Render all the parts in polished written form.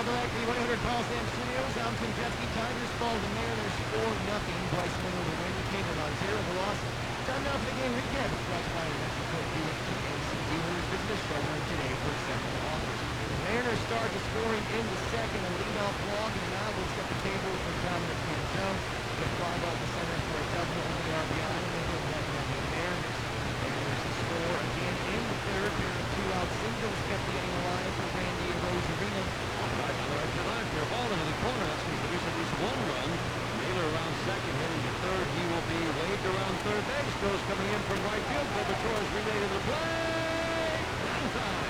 back to the 100 Call Sam Studios. I'm Tim Jeske. Tigers fall to Mariners 4-0. Bryce Miller will indicate on 0 the loss. Time now for the game recap. It's brought to you by your Mexico Buick GMC dealers. Visit us showroom today for exceptional offers. The Mariners start the scoring in the second. A leadoff walk, and now will set the table for Dominic Canzone. Get fly ball to center for a double on the RBI, and they go back to the Mariners. Mariners score again in the third. Pair of two-out singles kept the inning alive for Randy Arozarena. They're all into the corner. That's going to produce at least one run. Naylor around second, heading to third. He will be waved around third base. Throws coming in from right field. Gilberto is relayed to the plate. One time.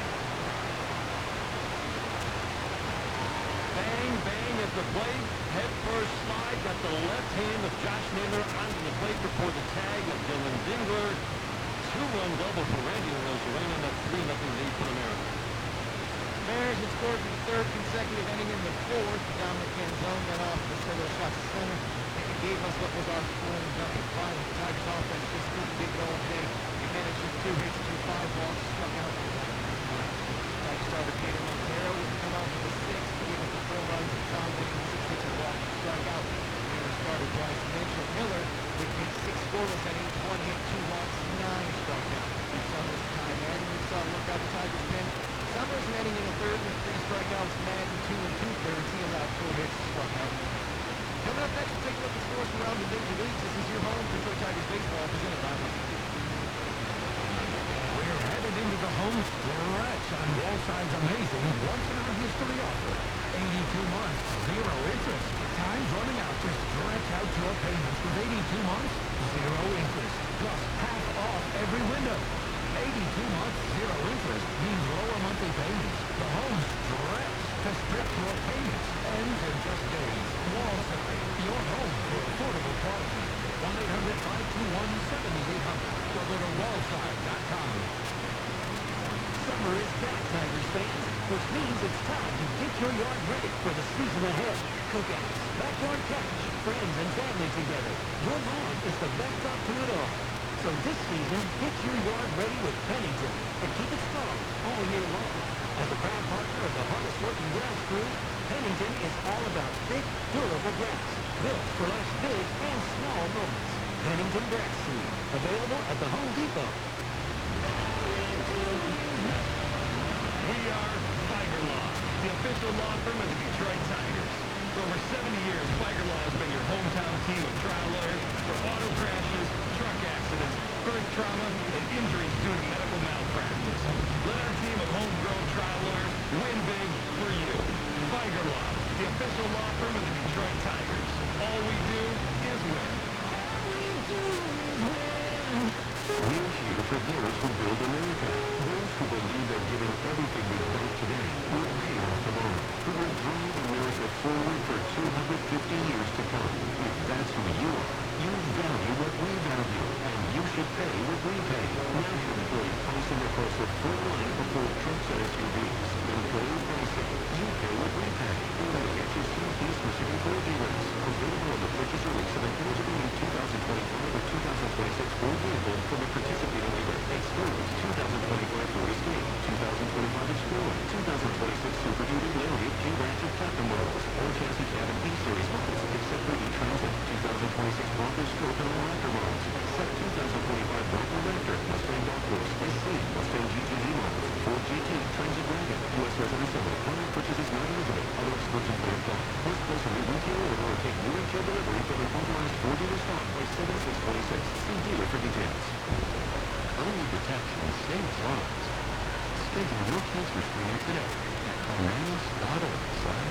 Bang, bang at the plate. Head first slide. Got the left hand of Josh Naylor onto the plate before the tag of Dylan Dingler. Two-run double for Randy Arozarena. That's 3-0 lead for the Mariners. Mariners had scored for the third consecutive inning in the fourth. Dominic Canzone got off the solo shot to center. It gave us what was our 4-0 final. The Tigers offense just couldn't dig it all day. They managed just 2 hits, 2 fly balls, struck out. Tigers starter Peter Montero would come out for the sixth. Gave up the 4 runs to Tom Williams, 6 hits, and walk, struck out. Mariners starter Bryce Mitchell Miller would get 6 scoreless innings, 1 hit, 2 walks, 9 struck out. Summers time adding. We saw look out the Tigers pen. Summers netting in a third with 3 strikeouts, Madden 2 2/3. He allowed 4 hits, struck out. Coming up next, we'll take a look at scores from around the Major Leagues. This is your home for Detroit Tigers baseball, presented by Monkey. We're headed into the home stretch on Wallside's amazing once-in-our-history offer. 82 months, 0 interest. Time's running out. Just stretch out your payments with 82 months, 0 interest. Plus half off every window. 82 months, 0 interest means lower monthly payments. The home stretch to stretch your payments ends in just days. Wallside, your home for affordable quality. 1-800-521-7800. Or go to wallside.com. Summer is back, Tigers fans, which means it's time to get your yard ready for the season ahead. Cookouts, backyard catch, friends and family together. Your lawn is the best up to it all. So this season, get your yard ready with Pennington and keep it strong all year long. As a proud partner of the hardest working grass crew, Pennington is all about thick, durable grass, built for life's big and small moments. Pennington Grass Seed, available at the Home Depot. We are Tiger Law, the official law firm of the Detroit Tigers. For over 70 years, Tiger Law has been your hometown team of trial lawyers for auto crashes, truck accidents, birth trauma, and injuries due to medical malpractice. Let our team of homegrown trial lawyers win big for you. Tiger Law, the official law firm of the Detroit Tigers. All we do is win. We're here for those who build America. Those who believe that giving everything we built today will pay off tomorrow. Who will drive America forward for 250 years to come. If that's who you are, you value what we value, and you should pay what we pay. National employee pricing across the full line of both trucks and SUVs. Employee pricing. You pay what we pay. Better get your Southeast Michigan Ford dealers. Available on the purchase or lease of an eligible new 2025 or 2026 Ford vehicle from a participating dealer. Excludes 2025 Ford Escape, 2025 Explorer, 2026 Super Duty Lariat G-Ratchet Captain models, all chassis cab and B-Series models, except for E-Transit, 2026 Bronco Stroke and Raptor models, except 2025 Bronco Raptor, Mustang Dark Horse, SC, Mustang GTD models, Ford GT, Transit Wagon, U.S. residents only, final purchases not eligible, other exclusions may apply. First place a new retail order or take new retail delivery from an authorized Ford dealer stock by 7/6/26. See dealer for details. Early protection saves lives. Schedule your cancer screening today at carmanos.org/.